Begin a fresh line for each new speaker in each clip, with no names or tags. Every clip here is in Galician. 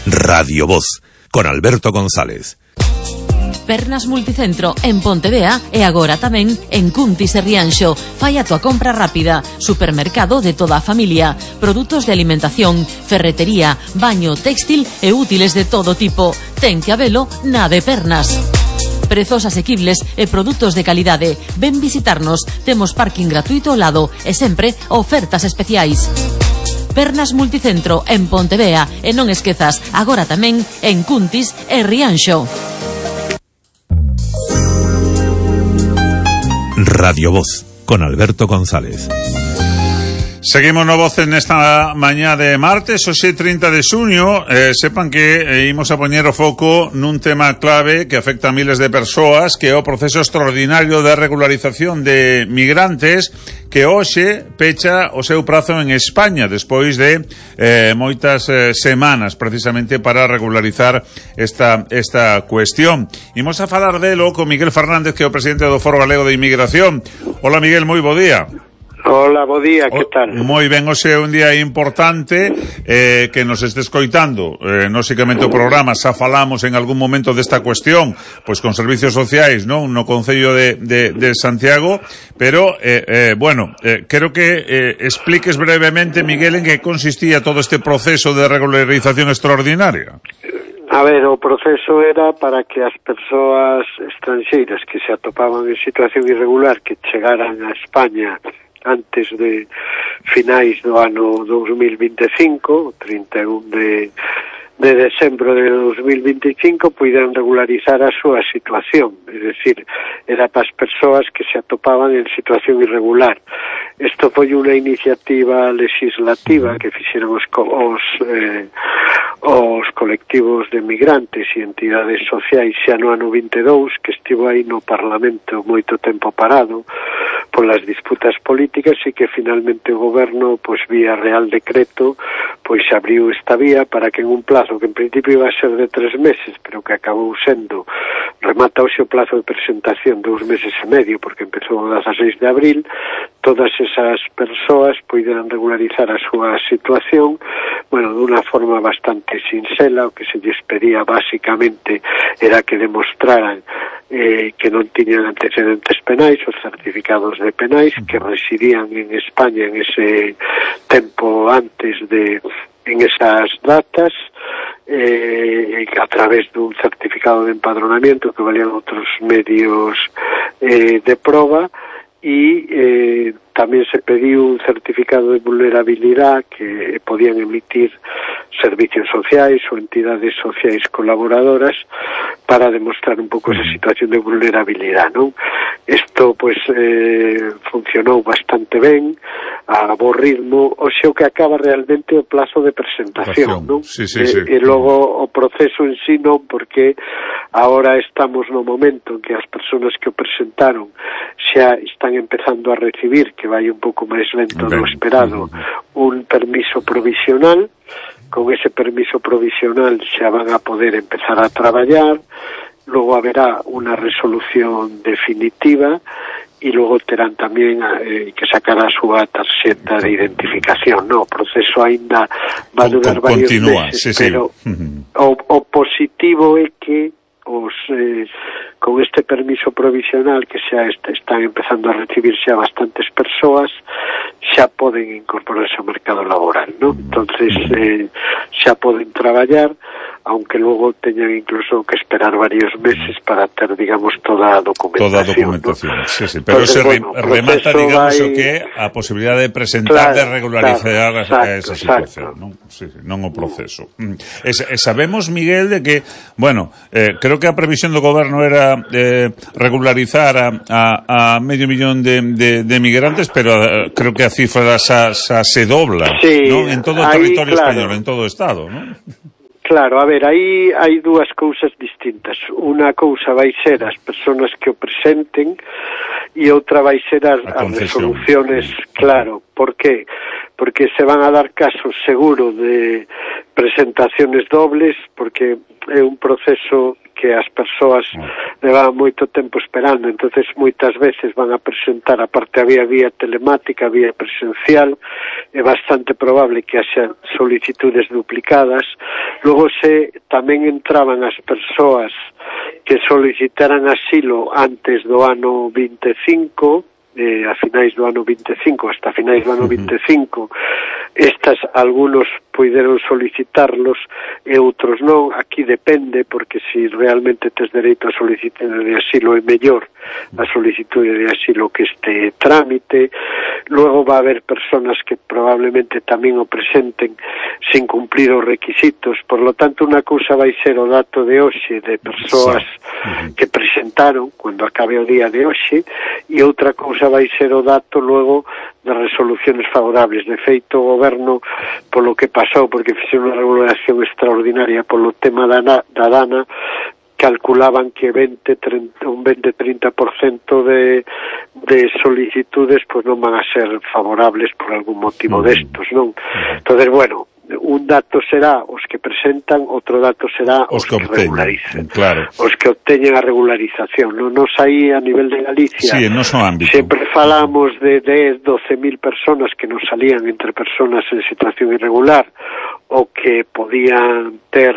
Radio Voz, con Alberto González.
Pernas Multicentro en Pontevea e agora tamén en Cuntis e Rianxo. Fai a tua compra rápida. Supermercado de toda a familia. Produtos de alimentación, ferretería, baño, téxtil e útiles de todo tipo. Ten que habelo na de Pernas. Prezos asequibles e produtos de calidade. Ven visitarnos. Temos parking gratuito ao lado e sempre ofertas especiais. Pernas Multicentro en Pontevea e non esquezas, agora tamén en Cuntis e Rianxo.
Radio Voz, con Alberto González.
Seguimos no Voz nesta mañá de martes, hoxe 30 de xuño. Sepan que imos a poñer o foco nun tema clave que afecta a miles de persoas, que é o proceso extraordinario de regularización de migrantes, que hoxe pecha o seu prazo en España, despois de moitas semanas, precisamente para regularizar esta cuestión. Imos a falar delo con Miguel Fernández, que é o presidente do Foro Galego de Inmigración. Hola, Miguel, moi bo día.
Hola, bo día, que tal?
Moi ben, hoxe é un día importante que nos este escoitando. Lóxicamente o programa xa falamos en algún momento desta cuestión, pois con servicios sociais, non, no Concello de Santiago, pero quero que expliques brevemente, Miguel, en que consistía todo este proceso de regularización extraordinaria.
A ver, o proceso era para que as persoas estranxeiras que se atopaban en situación irregular, que chegaran a España antes de finais do ano 2025, 31 de decembro de 2025, puidan regularizar a súa situación. É dicir, era para as persoas que se atopaban en situación irregular. Isto foi unha iniciativa legislativa que fixeron os colectivos de migrantes e entidades sociais xa no ano 22, que estivo aí no Parlamento moito tempo parado polas disputas políticas, e que finalmente o goberno, pois vía Real Decreto, pois abriu esta vía para que en un plazo que en principio iba a ser de 3 meses, pero que acabou sendo, remata hoxe o plazo de presentación 2 meses e medio, porque empezou o 16 de abril, todas esas persoas poideran regularizar a súa situación, bueno, dunha forma bastante sinxela. O que se lles pedía basicamente era que demostraran que non tiñan antecedentes penais, os certificados de penais, que residían en España en ese tempo antes en esas datas, a través dun certificado de empadronamiento que valían outros medios de proba, e tamén se pediu un certificado de vulnerabilidade que podían emitir servicios sociais ou entidades sociais colaboradoras para demostrar un pouco esa situación de vulnerabilidade, non? Isto, pois, funcionou bastante ben, a bo ritmo. Oxe, o que acaba realmente o plazo de presentación, non?
Sí.
E logo o proceso en sí non, porque agora estamos no momento en que as persoas que o presentaron xa están empezando a recibir, que vai un pouco máis lento do esperado, un permiso provisional. Con ese permiso provisional xa van a poder empezar a traballar, logo haberá unha resolución definitiva e logo terán tamén que sacar a súa tarxeta de identificación. No, o proceso aínda va a durar varios meses, pero o positivo é que con este permiso provisional que xa están empezando a recibir xa bastantes persoas, xa poden incorporarse ao mercado laboral, ¿no? Entonces xa poden traballar, aunque logo teñan incluso que esperar varios meses para ter, digamos, toda a documentación.
¿no? Sí. Pero entonces, remata, digamos, o que a posibilidade de presentar, de regularizar esa situación, non? Sí, non o proceso. Sabemos, Miguel, de que, bueno, creo que a previsión do goberno era regularizar a 500.000 de migrantes, pero creo que a cifra xa se dobla, ¿no? En todo o territorio español, en todo o Estado, ¿no?
Claro, a ver, aí hai dúas cousas distintas. Unha cousa vai ser as persoas que o presenten e outra vai ser as resoluciones, claro. Por qué? Porque se van a dar casos seguro de presentaciones dobles, porque é un proceso porque as persoas levaban moito tempo esperando, entonces moitas veces van a presentar, aparte había vía telemática, vía presencial, é bastante probable que haxa solicitudes duplicadas. Logo tamén entraban as persoas que solicitaran asilo antes do ano 25, a finais do ano 25, hasta finais do ano 25, estas algunos puideron solicitarlos e outros non. Aquí depende, porque se realmente tes dereito a solicitude de asilo é mellor a solicitude de asilo que este trámite. Luego va a haber personas que probablemente tamén o presenten sin cumplir os requisitos, por lo tanto unha cousa vai ser o dato de hoxe de persoas que presentaron cando acabe o día de hoxe, e outra cousa vai ser o dato luego de resoluciones favorables. De feito, o goberno, polo que pasou, porque fixeron unha regulación extraordinaria polo tema da dana, calculaban que un 20-30% de solicitudes pues non van a ser favorables por algún motivo destos, non? Entonces, bueno, un dato será os que presentan, outro dato será os que regularizan,
claro.
Os que obteñen a regularización. Nos aí a nivel de Galicia,
sí, no son ámbito.
Sempre falamos de 10-12.000 personas que nos salían entre personas en situación irregular o que podían ter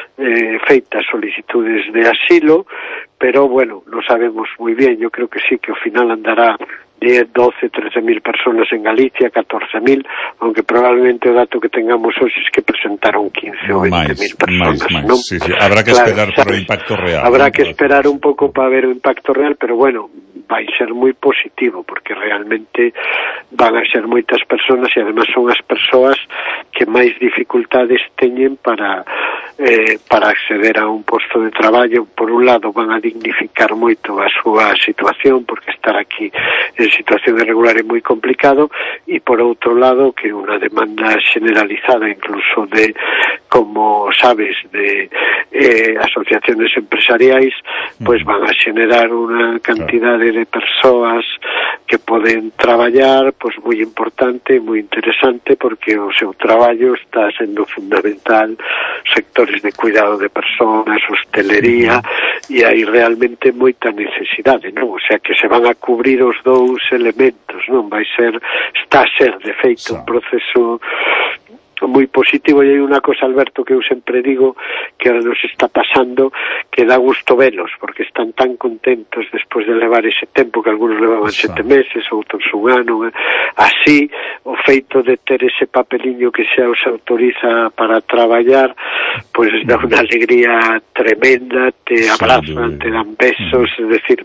feitas solicitudes de asilo, pero bueno, no sabemos moi bien. Yo creo que sí, que ao final andará 10, 12, 13.000 personas en Galicia, 14.000, aunque probablemente o dato que tengamos hoxe es que presentaron 15 ou 20.000 personas, ¿no?
Sí, sí. Habrá que esperar por o impacto real.
Habrá que esperar un pouco para ver o impacto real, pero bueno, vai ser moi positivo, porque realmente van a ser moitas personas e además son as persoas que máis dificultades teñen para acceder a un posto de traballo. Por un lado van a dignificar moito a súa situación, porque estar aquí en situación irregular é moi complicado, e por outro lado que unha demanda generalizada incluso de, como sabes, de asociaciones empresariais, pues van a generar unha cantidade de persoas que poden traballar pues moi importante, moi interesante, porque o seu traballo está sendo fundamental, sectores de cuidado de personas, hostelería, e hai realmente moita necesidade, non? O sea que se van a cubrir os dous elementos, non? Está a ser de feito un proceso moi positivo. E hai unha cosa, Alberto, que eu sempre digo que ahora nos está pasando, que dá gusto velos, porque están tan contentos despois de levar ese tempo, que algunos levaban 7 meses, outros un ano, así, o feito de ter ese papeliño que xa os autoriza para traballar, pois dá unha alegría tremenda, te abrazan, te dan besos, es decir,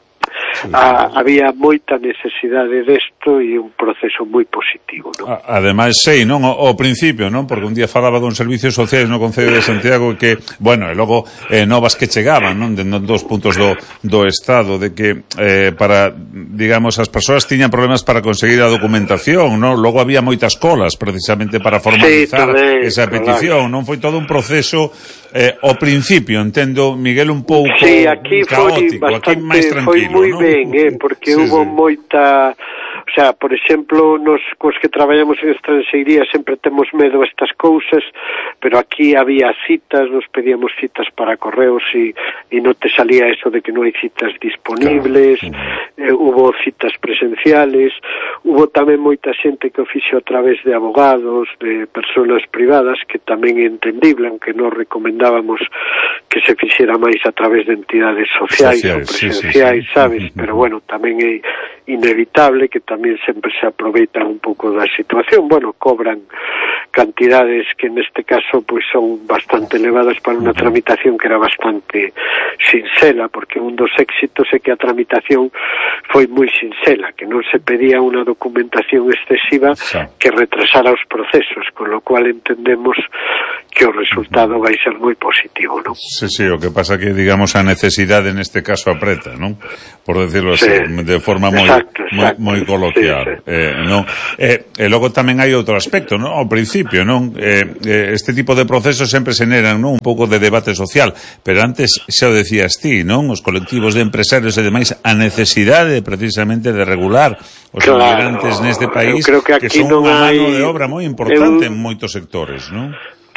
había moita necesidade desto e un proceso moi positivo, non?
Ademais, sei, non? O principio, non? Porque un día falaba con servicios sociais no Concello de Santiago que, bueno, e logo novas que chegaban, non? De dos puntos do Estado, de que para, digamos, as persoas tiñan problemas para conseguir a documentación, non? Logo había moitas colas, precisamente, para formalizar esa petición, non? Foi todo un proceso ao principio, entendo, Miguel, un pouco caótico, aquí máis tranquilo,
moi ben, porque hubo moita, o sea, por exemplo, nos cos que traballamos en estranxeiría sempre temos medo a estas cousas, pero aquí había citas, nos pedíamos citas para correos e non te salía eso de que non hai citas disponibles, hubo citas presenciales, hubo tamén moita xente que o fixo a través de abogados, de persoas privadas, que tamén é entendible, aunque non recomendábamos que se fixera máis a través de entidades sociais ou presenciais, sabes? Pero bueno, tamén é inevitable que tamén sempre se aproveitan un pouco da situación. Bueno, cobran cantidades que neste caso pois son bastante elevadas para unha tramitación que era bastante sinxela, porque un dos éxitos é que a tramitación foi moi sinxela, que non se pedía unha documentación excesiva que retrasara os procesos, con lo cual entendemos que o resultado vai ser moi positivo, non?
Sí, o que pasa que, digamos, a necesidade neste caso apreta, non? Por decirlo así, de forma moi coloquial, non? E logo tamén hai outro aspecto, non? Ao principio, non? Este tipo de procesos sempre generan, non? Un pouco de debate social, pero antes xa o decías ti, non? Os colectivos de empresarios e demais, a necesidade precisamente de regular os inmigrantes neste país, que son unha mano de obra moi importante en moitos sectores, non?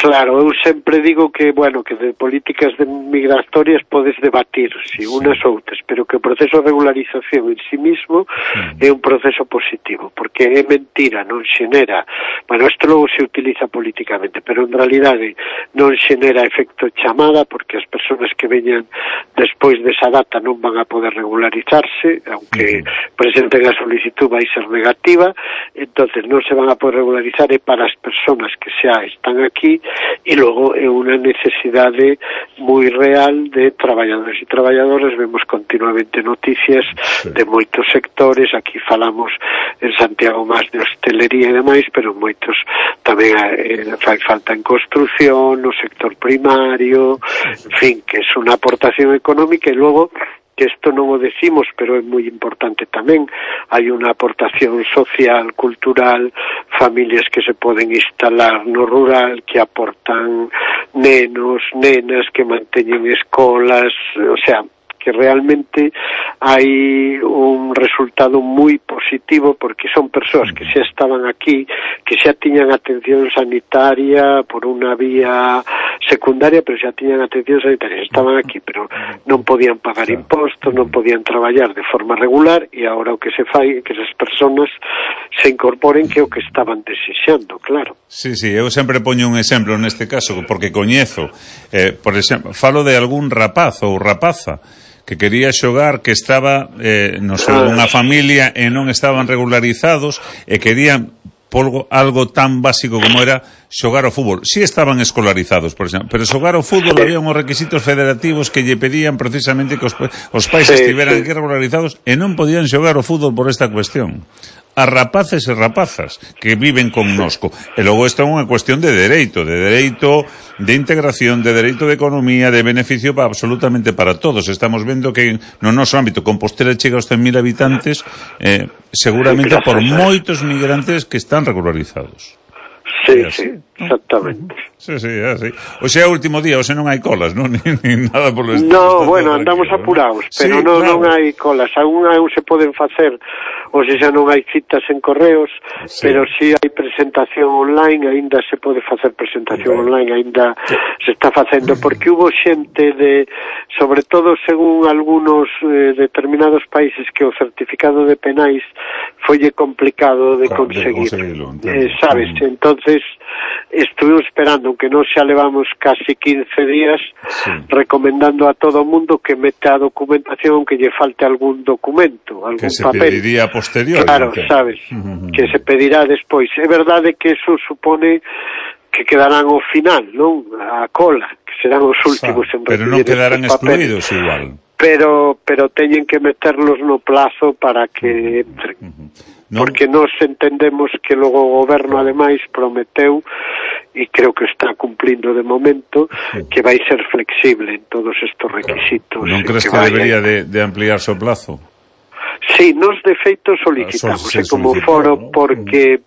Claro, eu sempre digo que, bueno, que de políticas migratorias podes debatir, si unas ou outras, pero que o proceso de regularización en sí mismo é un proceso positivo, porque é mentira, non xenera, bueno, isto logo se utiliza políticamente, pero en realidade non xenera efecto chamada, porque as persoas que veñan despois desa data non van a poder regularizarse, aunque presenten a solicitud vai ser negativa, entonces non se van a poder regularizar, e para as persoas que xa están aquí, e logo é unha necesidade moi real de traballadores e traballadoras. Vemos continuamente noticias de moitos sectores, aquí falamos en Santiago máis de hostelería e demais, pero moitos tamén fai falta en construción, no sector primario, en fin, que é unha aportación económica, e logo que isto non o decimos, pero é moi importante tamén, hai unha aportación social, cultural, familias que se poden instalar no rural, que aportan nenos, nenas, que manteñen escolas, o sea, que realmente hai un resultado moi positivo, porque son persoas que xa estaban aquí, que xa tiñan atención sanitaria por unha vía secundaria, pero xa tiñan atención sanitaria, estaban aquí, pero non podían pagar impostos, non podían traballar de forma regular, e agora o que se fai é que esas persoas se incorporen, que é o que estaban desexando, claro.
Sí, eu sempre poño un exemplo neste caso, porque coñezo, por exemplo, falo de algún rapaz ou rapaza que quería xogar, que estaba no seu dunha familia e non estaban regularizados e querían algo tan básico como era xogar ao fútbol. Si estaban escolarizados, por exemplo, pero xogar ao fútbol había uns requisitos federativos que lle pedían precisamente que os pais estiveran aquí regularizados e non podían xogar ao fútbol por esta cuestión. A rapaces e rapazas que viven connosco. E logo esta é unha cuestión de dereito, de integración, de dereito de economía, de beneficio absolutamente para todos. Estamos vendo que no noso ámbito Compostela chega aos 100.000 habitantes, seguramente por moitos migrantes que están regularizados.
Sí, exactamente.
Sí, así. O sea, é o último día, o sea, non hai colas, non? Ni nada por lo estilo.
No, bueno, andamos apurados, pero non hai colas. Aún se poden facer, ou se xa non hai citas en correos, pero si hai presentación online, aínda se pode facer presentación online, aínda se está facendo, porque hubo xente sobre todo según algunos determinados países, que o certificado de penais folle complicado de conseguir, sabes? Entonces estuvimos esperando, aunque non xa levamos casi 15 días, recomendando a todo o mundo que meta a documentación, que lle falte algún documento, algún papel. Que se
pediría posterior.
Claro, sabes, que se pedirá despois. É verdade que eso supone que quedarán ao final, non? A cola, que serán os últimos en recibir.
Pero non quedarán excluídos igual.
Pero teñen que meterlos no plazo para que entren. Porque nos entendemos que logo o goberno ademais prometeu, e creo que está cumplindo de momento, que vai ser flexible en todos estos requisitos.
Non crees que debería de ampliarse o plazo?
Sí, nos de feito solicitamos como foro, porque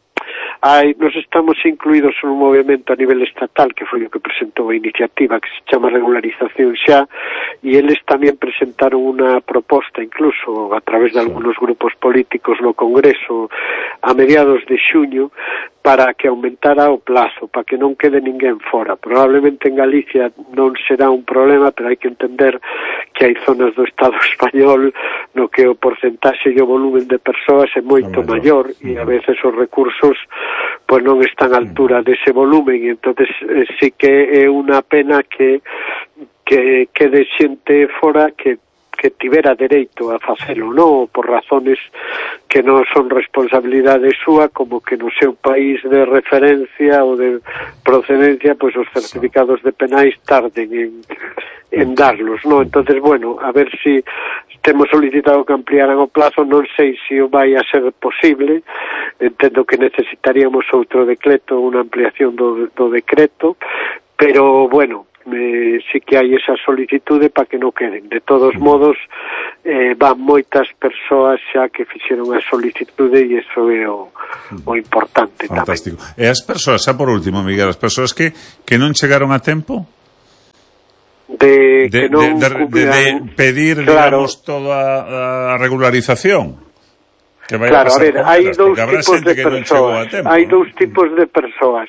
nos estamos incluídos en un movimento a nivel estatal, que foi o que presentou a iniciativa, que se chama Regularización Xa, e eles tamén presentaron unha proposta, incluso a través de algunos grupos políticos no Congreso, a mediados de xuño, para que aumentara o plazo, para que non quede ninguén fora. Probablemente en Galicia non será un problema, pero hai que entender que hai zonas do Estado español no que o porcentaxe e o volumen de persoas é moito maior, e a veces os recursos pois non están á altura dese volumen, e entonces sí que é unha pena que quede xente fora que tivera dereito a facelo, non? Por razones que non son responsabilidade súa, como que no seu país de referencia ou de procedencia, pois os certificados de penais tarden en darlos, non? Entonces, bueno, a ver si temos solicitado que ampliaran o plazo, non sei se o vai a ser posible, entendo que necesitaríamos outro decreto, unha ampliación do decreto, pero, bueno, sí que hai esa solicitude para que non queden. De todos modos, van moitas persoas xa que fixeron a solicitude, e iso é o importante.
Fantástico. Tamén. E as persoas, xa por último, Miguel, as persoas que non chegaron a tempo?
De
pedir,
claro,
digamos, toda a regularización.
Claro, a ver, hai dous tipos de persoas. Hai dous tipos de persoas.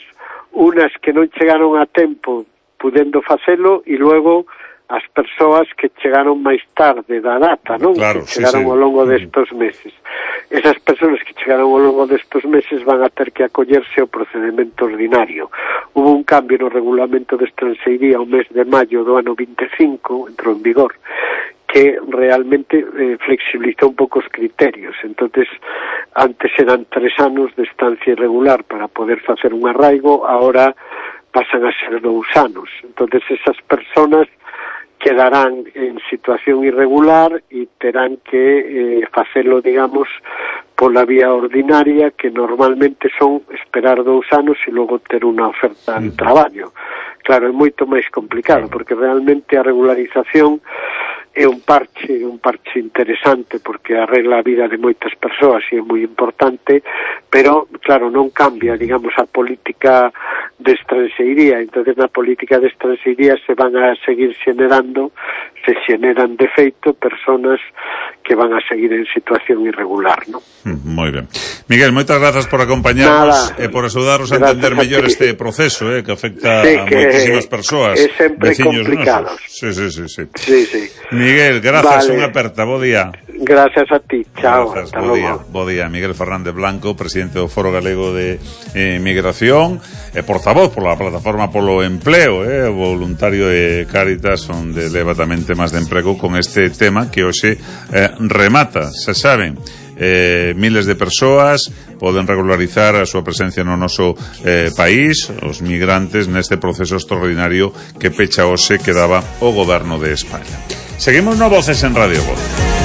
unas que non chegaron a tempo pudendo facelo e logo as persoas que chegaron máis tarde da data, non?
Claro,
que chegaron ao longo destes meses. Esas persoas que chegaron ao longo destes meses van a ter que acollerse ao procedimento ordinario. Hubo un cambio no regulamento de estranxeiría o mes de maio do ano 25, entrou en vigor, que realmente flexibilizou un pouco os criterios. Entonces, antes eran 3 anos de estancia irregular para poder facer un arraigo, ahora pasan a ser 2 anos. Entonces, esas personas quedarán en situación irregular e terán que facelo, digamos, pola vía ordinaria, que normalmente son esperar 2 anos e logo ter unha oferta de traballo. Claro, é moito máis complicado, porque realmente a regularización é un parche interesante, porque arregla a vida de moitas persoas e é moi importante, pero, claro, non cambia, digamos, a política de estranxeiría. Entonces, na política de estranxeiría se van a seguir xenerando, se xeneran de feito personas que van a seguir en situación irregular, non?
Moi ben. Miguel, moitas grazas por acompañarnos e por axudarnos a entender mellor este proceso, que afecta a moitísimas persoas.
É sempre complicado.
Sí.
Sí.
Miguel, grazas, unha aperta, bo día.
Gracias a ti, chao.
Grazas, bo día. Miguel Fernández Blanco, presidente do Foro Galego de Migración, e portavoz pola plataforma polo empleo, voluntario de Cáritas, onde leva tamén temas de emprego con este tema que hoxe remata, se saben. Miles de persoas poden regularizar a súa presencia no noso país, os migrantes, neste proceso extraordinario que pecha hoxe que daba o goberno de España. Seguimos no Voces en Radio Voz.